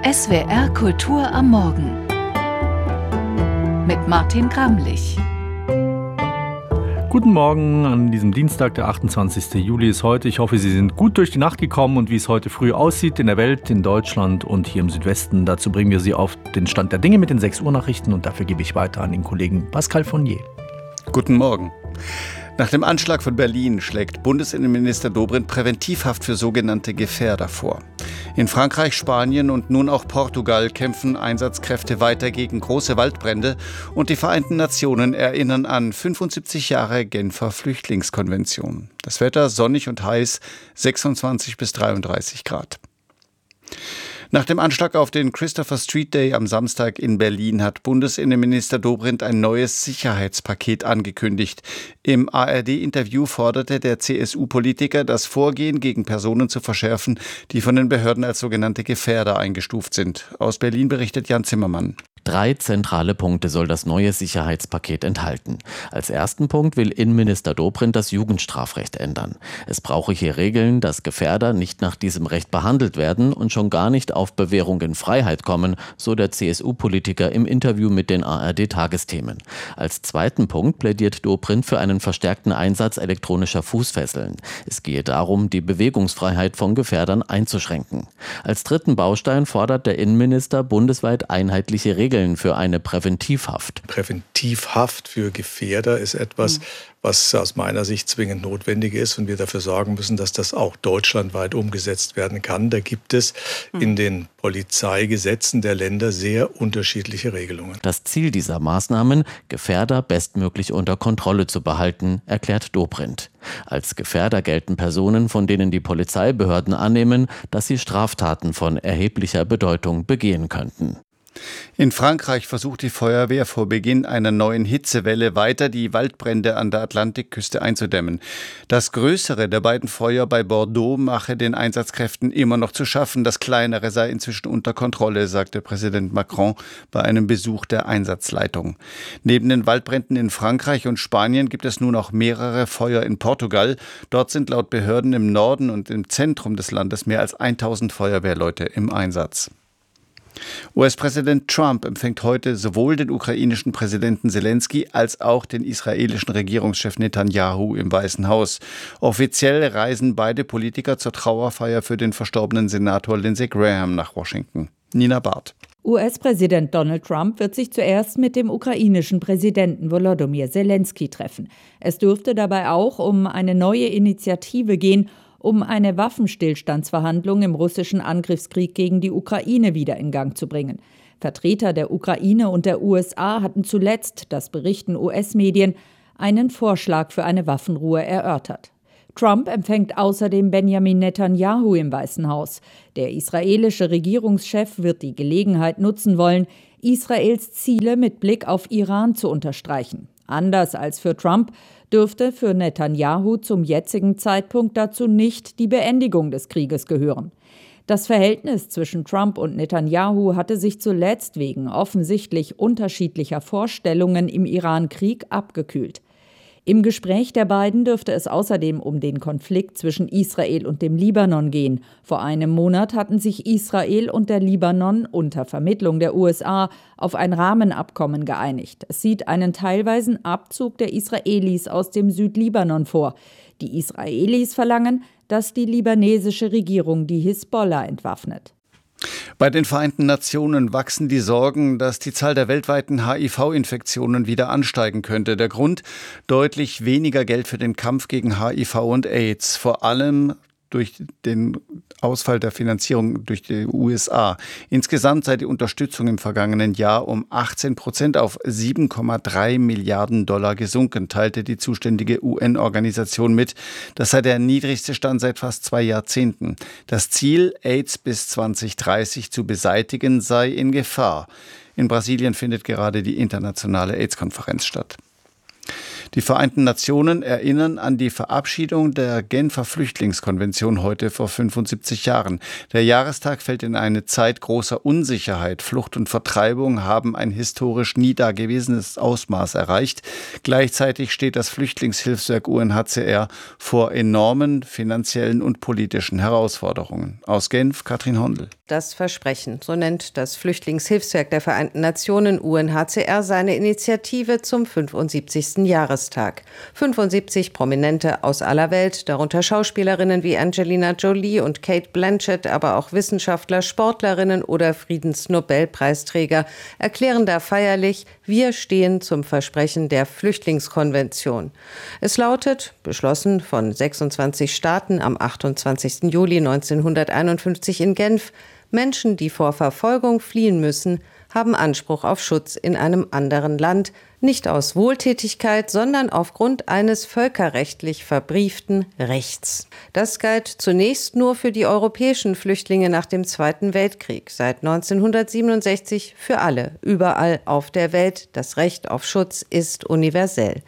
SWR Kultur am Morgen mit Martin Gramlich. Guten Morgen an diesem Dienstag, der 28. Juli ist heute. Ich hoffe, Sie sind gut durch die Nacht gekommen und wie es heute früh aussieht in der Welt, in Deutschland und hier im Südwesten. Dazu bringen wir Sie auf den Stand der Dinge mit den 6 Uhr Nachrichten und dafür gebe ich weiter an den Kollegen Pascal Fournier. Guten Morgen. Nach dem Anschlag von Berlin schlägt Bundesinnenminister Dobrindt Präventivhaft für sogenannte Gefährder vor. In Frankreich, Spanien und nun auch Portugal kämpfen Einsatzkräfte weiter gegen große Waldbrände und die Vereinten Nationen erinnern an 75 Jahre Genfer Flüchtlingskonvention. Das Wetter sonnig und heiß, 26 bis 33 Grad. Nach dem Anschlag auf den Christopher Street Day am Samstag in Berlin hat Bundesinnenminister Dobrindt ein neues Sicherheitspaket angekündigt. Im ARD-Interview forderte der CSU-Politiker, das Vorgehen gegen Personen zu verschärfen, die von den Behörden als sogenannte Gefährder eingestuft sind. Aus Berlin berichtet Jan Zimmermann. 3 zentrale Punkte soll das neue Sicherheitspaket enthalten. Als ersten Punkt will Innenminister Dobrindt das Jugendstrafrecht ändern. Es brauche hier Regeln, dass Gefährder nicht nach diesem Recht behandelt werden und schon gar nicht auf Bewährung in Freiheit kommen, so der CSU-Politiker im Interview mit den ARD-Tagesthemen. Als zweiten Punkt plädiert Dobrindt für einen verstärkten Einsatz elektronischer Fußfesseln. Es gehe darum, die Bewegungsfreiheit von Gefährdern einzuschränken. Als dritten Baustein fordert der Innenminister bundesweit einheitliche Regeln für eine Präventivhaft. Präventivhaft für Gefährder ist etwas, was aus meiner Sicht zwingend notwendig ist und wir dafür sorgen müssen, dass das auch deutschlandweit umgesetzt werden kann. Da gibt es in den Polizeigesetzen der Länder sehr unterschiedliche Regelungen. Das Ziel dieser Maßnahmen, Gefährder bestmöglich unter Kontrolle zu behalten, erklärt Dobrindt. Als Gefährder gelten Personen, von denen die Polizeibehörden annehmen, dass sie Straftaten von erheblicher Bedeutung begehen könnten. In Frankreich versucht die Feuerwehr vor Beginn einer neuen Hitzewelle weiter die Waldbrände an der Atlantikküste einzudämmen. Das größere der beiden Feuer bei Bordeaux mache den Einsatzkräften immer noch zu schaffen. Das kleinere sei inzwischen unter Kontrolle, sagte Präsident Macron bei einem Besuch der Einsatzleitung. Neben den Waldbränden in Frankreich und Spanien gibt es nun auch mehrere Feuer in Portugal. Dort sind laut Behörden im Norden und im Zentrum des Landes mehr als 1000 Feuerwehrleute im Einsatz. US-Präsident Trump empfängt heute sowohl den ukrainischen Präsidenten Selenskyj als auch den israelischen Regierungschef Netanyahu im Weißen Haus. Offiziell reisen beide Politiker zur Trauerfeier für den verstorbenen Senator Lindsey Graham nach Washington. Nina Barth. US-Präsident Donald Trump wird sich zuerst mit dem ukrainischen Präsidenten Volodymyr Selenskyj treffen. Es dürfte dabei auch um eine neue Initiative gehen, um eine Waffenstillstandsverhandlung im russischen Angriffskrieg gegen die Ukraine wieder in Gang zu bringen. Vertreter der Ukraine und der USA hatten zuletzt, das berichten US-Medien, einen Vorschlag für eine Waffenruhe erörtert. Trump empfängt außerdem Benjamin Netanyahu im Weißen Haus. Der israelische Regierungschef wird die Gelegenheit nutzen wollen, Israels Ziele mit Blick auf Iran zu unterstreichen. Anders als für Trump dürfte für Netanyahu zum jetzigen Zeitpunkt dazu nicht die Beendigung des Krieges gehören. Das Verhältnis zwischen Trump und Netanyahu hatte sich zuletzt wegen offensichtlich unterschiedlicher Vorstellungen im Iran-Krieg abgekühlt. Im Gespräch der beiden dürfte es außerdem um den Konflikt zwischen Israel und dem Libanon gehen. Vor einem Monat hatten sich Israel und der Libanon unter Vermittlung der USA auf ein Rahmenabkommen geeinigt. Es sieht einen teilweisen Abzug der Israelis aus dem Südlibanon vor. Die Israelis verlangen, dass die libanesische Regierung die Hisbollah entwaffnet. Bei den Vereinten Nationen wachsen die Sorgen, dass die Zahl der weltweiten HIV-Infektionen wieder ansteigen könnte. Der Grund: deutlich weniger Geld für den Kampf gegen HIV und AIDS, vor allem durch den Ausfall der Finanzierung durch die USA. Insgesamt sei die Unterstützung im vergangenen Jahr um 18% auf 7,3 Milliarden Dollar gesunken, teilte die zuständige UN-Organisation mit. Das sei der niedrigste Stand seit fast 2 Jahrzehnten. Das Ziel, AIDS bis 2030 zu beseitigen, sei in Gefahr. In Brasilien findet gerade die internationale AIDS-Konferenz statt. Die Vereinten Nationen erinnern an die Verabschiedung der Genfer Flüchtlingskonvention heute vor 75 Jahren. Der Jahrestag fällt in eine Zeit großer Unsicherheit. Flucht und Vertreibung haben ein historisch nie dagewesenes Ausmaß erreicht. Gleichzeitig steht das Flüchtlingshilfswerk UNHCR vor enormen finanziellen und politischen Herausforderungen. Aus Genf, Katrin Hondel. Das Versprechen, so nennt das Flüchtlingshilfswerk der Vereinten Nationen UNHCR seine Initiative zum 75. Jahrestag. 75 Prominente aus aller Welt, darunter Schauspielerinnen wie Angelina Jolie und Cate Blanchett, aber auch Wissenschaftler, Sportlerinnen oder Friedensnobelpreisträger, erklären da feierlich, wir stehen zum Versprechen der Flüchtlingskonvention. Es lautet, beschlossen von 26 Staaten am 28. Juli 1951 in Genf, Menschen, die vor Verfolgung fliehen müssen, haben Anspruch auf Schutz in einem anderen Land, nicht aus Wohltätigkeit, sondern aufgrund eines völkerrechtlich verbrieften Rechts. Das galt zunächst nur für die europäischen Flüchtlinge nach dem Zweiten Weltkrieg, seit 1967 für alle, überall auf der Welt. Das Recht auf Schutz ist universell.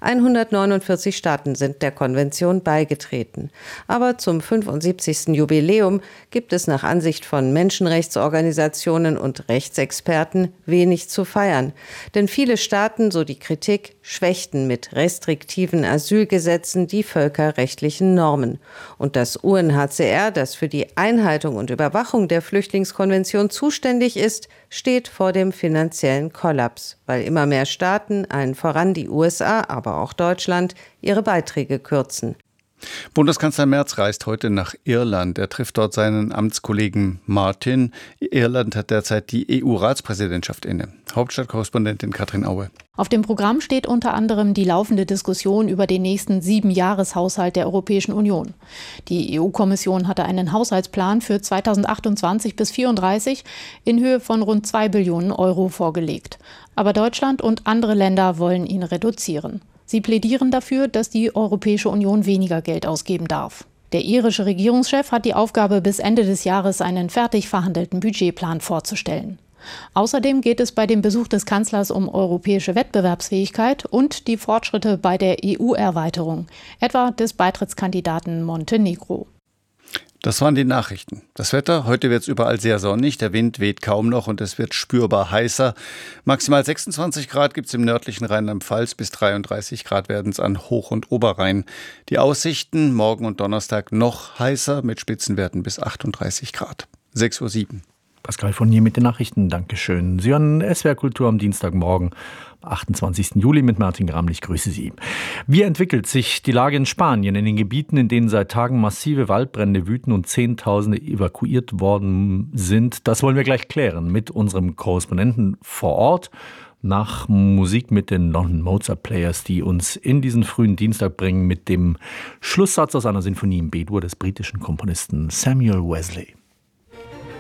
149 Staaten sind der Konvention beigetreten. Aber zum 75. Jubiläum gibt es nach Ansicht von Menschenrechtsorganisationen und Rechtsexperten wenig zu feiern. Denn viele Staaten, so die Kritik, schwächten mit restriktiven Asylgesetzen die völkerrechtlichen Normen. Und das UNHCR, das für die Einhaltung und Überwachung der Flüchtlingskonvention zuständig ist, steht vor dem finanziellen Kollaps, weil immer mehr Staaten, allen voran die USA, aber auch Deutschland, ihre Beiträge kürzen. Bundeskanzler Merz reist heute nach Irland. Er trifft dort seinen Amtskollegen Martin. Irland hat derzeit die EU-Ratspräsidentschaft inne. Hauptstadtkorrespondentin Katrin Aue. Auf dem Programm steht unter anderem die laufende Diskussion über den nächsten 7-Jahreshaushalt der Europäischen Union. Die EU-Kommission hatte einen Haushaltsplan für 2028 bis 2034 in Höhe von rund 2 Billionen Euro vorgelegt. Aber Deutschland und andere Länder wollen ihn reduzieren. Sie plädieren dafür, dass die Europäische Union weniger Geld ausgeben darf. Der irische Regierungschef hat die Aufgabe, bis Ende des Jahres einen fertig verhandelten Budgetplan vorzustellen. Außerdem geht es bei dem Besuch des Kanzlers um europäische Wettbewerbsfähigkeit und die Fortschritte bei der EU-Erweiterung, etwa des Beitrittskandidaten Montenegro. Das waren die Nachrichten. Das Wetter, heute wird es überall sehr sonnig, der Wind weht kaum noch und es wird spürbar heißer. Maximal 26 Grad gibt es im nördlichen Rheinland-Pfalz, bis 33 Grad werden es an Hoch- und Oberrhein. Die Aussichten, morgen und Donnerstag noch heißer mit Spitzenwerten bis 38 Grad. 6:07 Uhr. Pascal von hier mit den Nachrichten. Dankeschön. Sie hören SWR Kultur am Dienstagmorgen, 28. Juli mit Martin Gramm. Ich grüße Sie. Wie entwickelt sich die Lage in Spanien, in den Gebieten, in denen seit Tagen massive Waldbrände wüten und Zehntausende evakuiert worden sind? Das wollen wir gleich klären mit unserem Korrespondenten vor Ort. Nach Musik mit den London Mozart Players, die uns in diesen frühen Dienstag bringen mit dem Schlusssatz aus einer Sinfonie in B-Dur des britischen Komponisten Samuel Wesley.